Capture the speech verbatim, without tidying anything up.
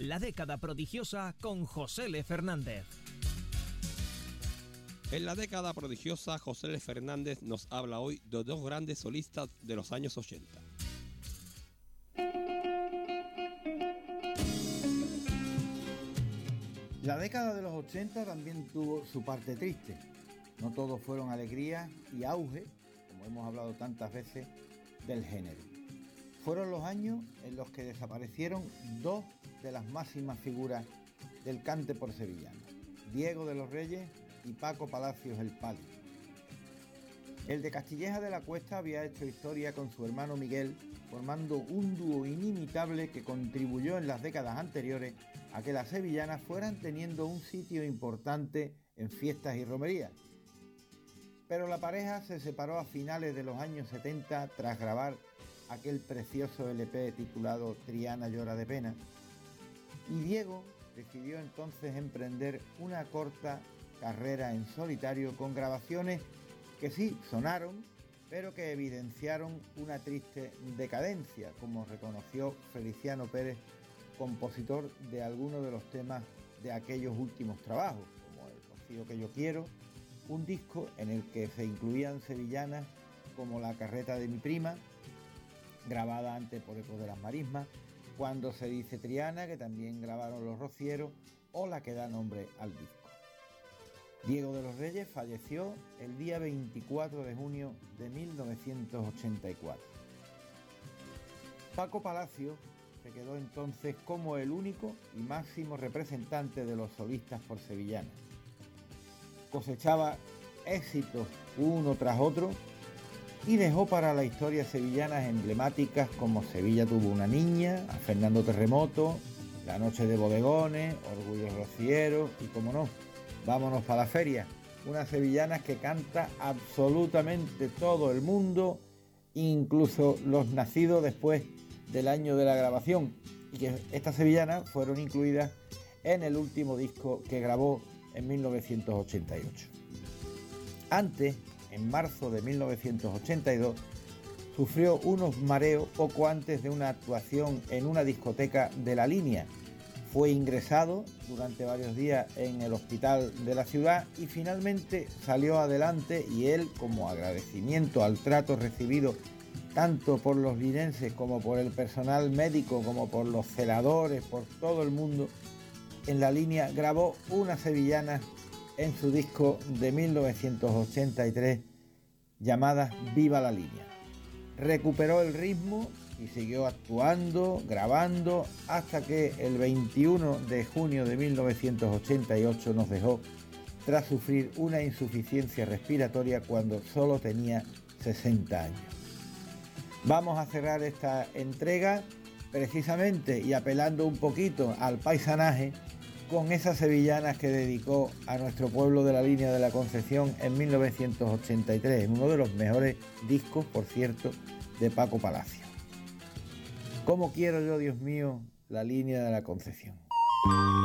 La década prodigiosa con José L. Fernández. En la década prodigiosa, José L. Fernández nos habla hoy de dos grandes solistas de los años ochenta. La década de los ochenta también tuvo su parte triste. No todo fueron alegrías y auge, como hemos hablado tantas veces, del género. Fueron los años en los que desaparecieron dos de las máximas figuras del cante por sevillano, Diego de los Reyes y Paco Palacios el Pali. El de Castilleja de la Cuesta había hecho historia con su hermano Miguel, formando un dúo inimitable que contribuyó en las décadas anteriores a que las sevillanas fueran teniendo un sitio importante en fiestas y romerías. Pero la pareja se separó a finales de los años setenta tras grabar aquel precioso L P titulado Triana llora de pena, y Diego decidió entonces emprender una corta carrera en solitario con grabaciones que sí sonaron, pero que evidenciaron una triste decadencia, como reconoció Feliciano Pérez, compositor de algunos de los temas de aquellos últimos trabajos, como El Rocío que yo quiero, un disco en el que se incluían sevillanas como La carreta de mi prima, grabada antes por Eco de las Marismas, Cuando se dice Triana, que también grabaron los Rocieros, o la que da nombre al disco. Diego de los Reyes falleció el día veinticuatro de junio de mil novecientos ochenta y cuatro. Paco Palacios se quedó entonces como el único y máximo representante de los solistas por sevillanas. Cosechaba éxitos uno tras otro y dejó para la historia sevillanas emblemáticas como Sevilla tuvo una niña, a Fernando Terremoto, La noche de bodegones, Orgullo rociero y, como no, Vámonos para la feria, unas sevillanas que canta absolutamente todo el mundo, incluso los nacidos después del año de la grabación, y que estas sevillanas fueron incluidas en el último disco que grabó en mil novecientos ochenta y ocho. Antes, en marzo de mil novecientos ochenta y dos, sufrió unos mareos poco antes de una actuación en una discoteca de La Línea. Fue ingresado durante varios días en el hospital de la ciudad y finalmente salió adelante, y él, como agradecimiento al trato recibido tanto por los linenses como por el personal médico, como por los celadores, por todo el mundo, en La Línea grabó unas sevillanas en su disco de mil novecientos ochenta y tres llamada Viva la Línea. Recuperó el ritmo y siguió actuando, grabando, hasta que el veintiuno de junio de mil novecientos ochenta y ocho nos dejó tras sufrir una insuficiencia respiratoria cuando solo tenía sesenta años. Vamos a cerrar esta entrega precisamente y apelando un poquito al paisanaje con esas sevillanas que dedicó a nuestro pueblo de la Línea de la Concepción en mil novecientos ochenta y tres, en uno de los mejores discos, por cierto, de Paco Palacios. ¿Cómo quiero yo, Dios mío, la Línea de la Concepción?